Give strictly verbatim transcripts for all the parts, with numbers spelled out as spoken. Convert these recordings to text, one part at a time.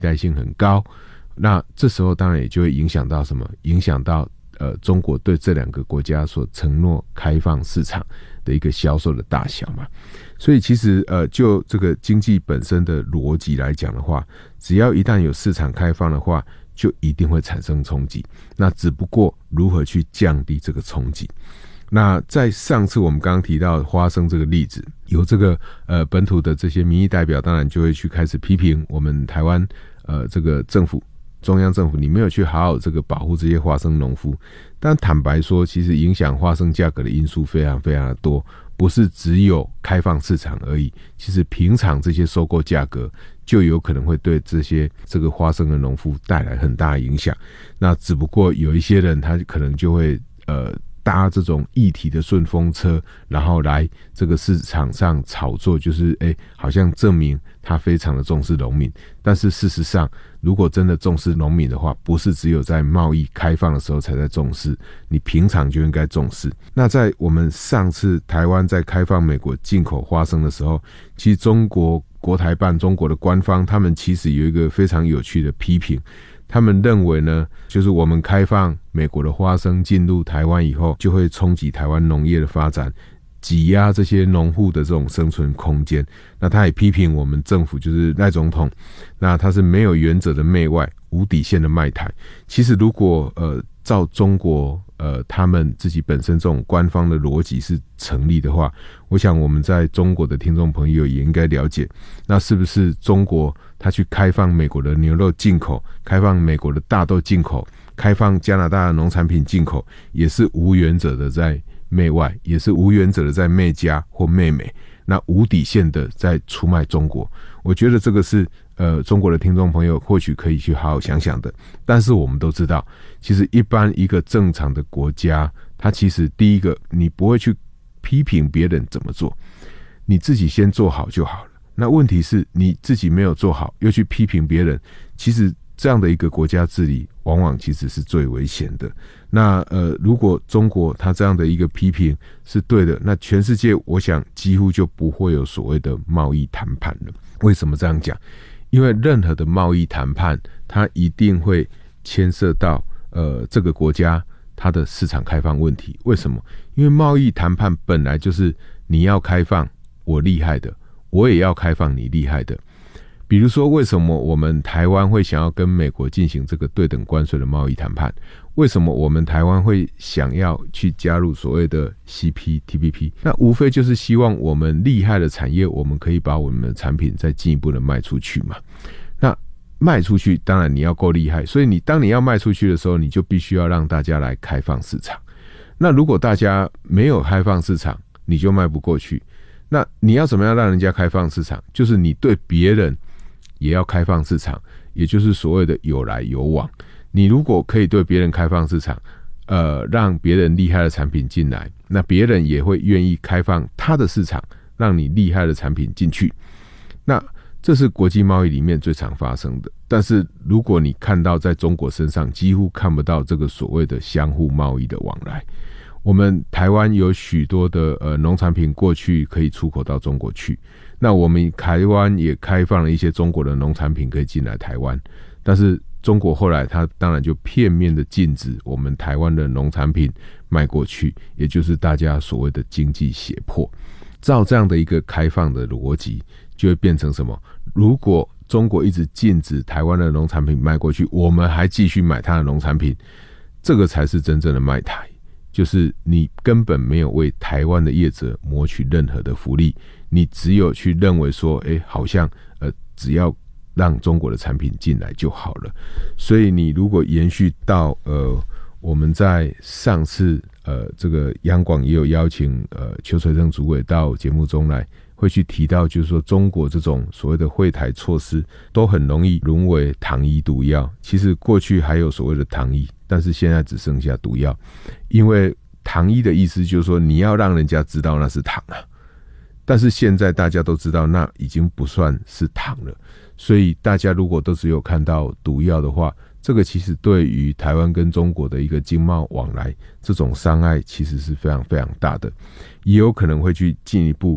代性很高，那这时候当然也就会影响到什么？影响到呃中国对这两个国家所承诺开放市场的一个销售的大小嘛。所以其实呃就这个经济本身的逻辑来讲的话，只要一旦有市场开放的话，就一定会产生冲击。那只不过如何去降低这个冲击。那在上次我们刚刚提到花生这个例子，有这个呃本土的这些民意代表，当然就会去开始批评我们台湾呃这个政府中央政府，你没有去好好这个保护这些花生农夫。但坦白说，其实影响花生价格的因素非常非常的多，不是只有开放市场而已。其实平常这些收购价格就有可能会对这些这个花生的农夫带来很大的影响。那只不过有一些人他可能就会呃搭这种议题的顺风车，然后来这个市场上炒作，就是诶好像证明他非常的重视农民。但是事实上，如果真的重视农民的话，不是只有在贸易开放的时候才在重视，你平常就应该重视。那在我们上次台湾在开放美国进口花生的时候，其实中国国台办中国的官方他们其实有一个非常有趣的批评。他们认为呢，就是我们开放美国的花生进入台湾以后，就会冲击台湾农业的发展，挤压这些农户的这种生存空间。那他也批评我们政府，就是赖总统，那他是没有原则的媚外，无底线的卖台。其实如果呃照中国呃他们自己本身这种官方的逻辑是成立的话，我想我们在中国的听众朋友也应该了解，那是不是中国他去开放美国的牛肉进口，开放美国的大豆进口，开放加拿大的农产品进口，也是无原则的在媚外，也是无原则的在媚家或媚美，那无底线的在出卖中国。我觉得这个是呃中国的听众朋友或许可以去好好想想的。但是我们都知道，其实一般一个正常的国家，它其实第一个你不会去批评别人怎么做，你自己先做好就好了。那问题是你自己没有做好，又去批评别人，其实这样的一个国家治理往往其实是最危险的。那呃，如果中国他这样的一个批评是对的，那全世界我想几乎就不会有所谓的贸易谈判了。为什么这样讲？因为任何的贸易谈判，它一定会牵涉到呃这个国家它的市场开放问题。为什么？因为贸易谈判本来就是你要开放我厉害的，我也要开放你厉害的。比如说，为什么我们台湾会想要跟美国进行这个对等关税的贸易谈判？为什么我们台湾会想要去加入所谓的 C P T P P？ 那无非就是希望我们厉害的产业，我们可以把我们的产品再进一步的卖出去嘛。那卖出去，当然你要够厉害，所以你当你要卖出去的时候，你就必须要让大家来开放市场。那如果大家没有开放市场，你就卖不过去。那你要怎么样让人家开放市场？就是你对别人也要开放市场，也就是所谓的有来有往。你如果可以对别人开放市场，呃，让别人厉害的产品进来，那别人也会愿意开放他的市场，让你厉害的产品进去。那这是国际贸易里面最常发生的。但是如果你看到在中国身上几乎看不到这个所谓的相互贸易的往来。我们台湾有许多的呃农产品过去可以出口到中国去，那我们台湾也开放了一些中国的农产品可以进来台湾，但是中国后来它当然就片面的禁止我们台湾的农产品卖过去，也就是大家所谓的经济胁迫。照这样的一个开放的逻辑，就会变成什么？如果中国一直禁止台湾的农产品卖过去，我们还继续买它的农产品，这个才是真正的卖台。就是你根本没有为台湾的业者谋取任何的福利，你只有去认为说，诶，好像呃，只要让中国的产品进来就好了。所以你如果延续到呃，我们在上次呃，这个央广也有邀请呃邱垂正主委到节目中来，会去提到，就是说中国这种所谓的惠台措施都很容易沦为糖衣毒药。其实过去还有所谓的糖衣，但是现在只剩下毒药。因为糖衣的意思就是说你要让人家知道那是糖啊，但是现在大家都知道那已经不算是糖了。所以大家如果都只有看到毒药的话，这个其实对于台湾跟中国的一个经贸往来这种伤害其实是非常非常大的，也有可能会去进一步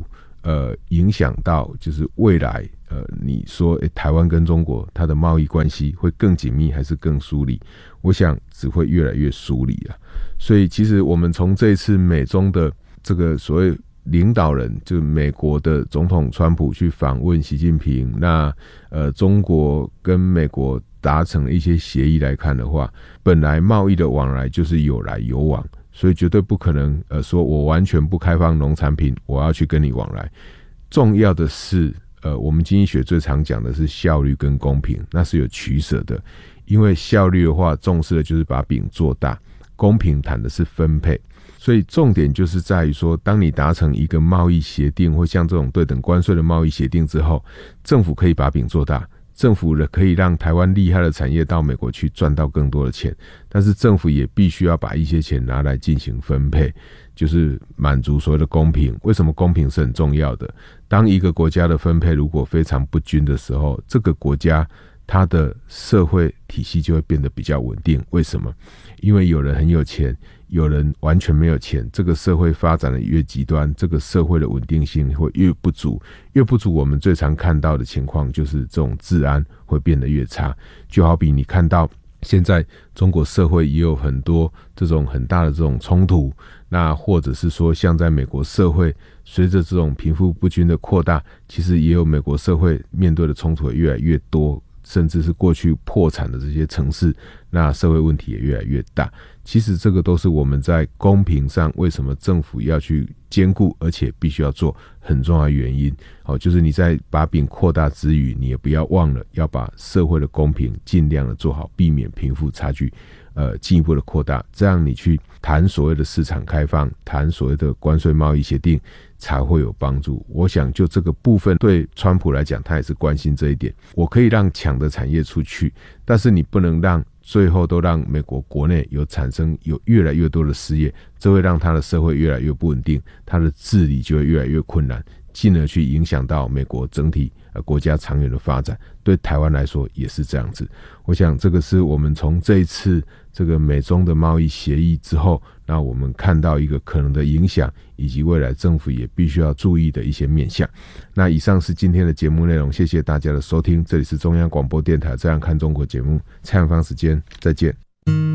呃影响到就是未来呃你说诶台湾跟中国它的贸易关系会更紧密还是更疏离？我想只会越来越疏离了。所以其实我们从这一次美中的这个所谓领导人，就美国的总统川普去访问习近平，那呃中国跟美国达成了一些协议来看的话，本来贸易的往来就是有来有往，所以绝对不可能呃说我完全不开放农产品，我要去跟你往来。重要的是呃我们经济学最常讲的是效率跟公平，那是有取舍的。因为效率的话重视的就是把饼做大，公平谈的是分配。所以重点就是在于说，当你达成一个贸易协定或像这种对等关税的贸易协定之后，政府可以把饼做大，政府可以让台湾厉害的产业到美国去赚到更多的钱，但是政府也必须要把一些钱拿来进行分配，就是满足所谓的公平。为什么公平是很重要的？当一个国家的分配如果非常不均的时候，这个国家它的社会体系就会变得比较稳定。为什么？因为有人很有钱，有人完全没有钱，这个社会发展的越极端，这个社会的稳定性会越不足。越不足，我们最常看到的情况就是这种治安会变得越差。就好比你看到现在中国社会也有很多这种很大的这种冲突，那或者是说像在美国社会随着这种贫富不均的扩大，其实也有美国社会面对的冲突也越来越多，甚至是过去破产的这些城市，那社会问题也越来越大。其实这个都是我们在公平上为什么政府要去兼顾，而且必须要做很重要的原因。好，就是你在把饼扩大之余，你也不要忘了要把社会的公平尽量的做好，避免贫富差距呃进一步的扩大。这样你去谈所谓的市场开放，谈所谓的关税贸易协定才会有帮助。我想就这个部分对川普来讲，他也是关心这一点。我可以让强的产业出去，但是你不能让最后都让美国国内有产生有越来越多的失业，这会让他的社会越来越不稳定，他的治理就会越来越困难，进而去影响到美国整体呃国家长远的发展。对台湾来说也是这样子。我想这个是我们从这一次这个美中的贸易协议之后，那我们看到一个可能的影响，以及未来政府也必须要注意的一些面向。那以上是今天的节目内容，谢谢大家的收听，这里是中央广播电台这样看中国节目，蔡永芳时间，再见。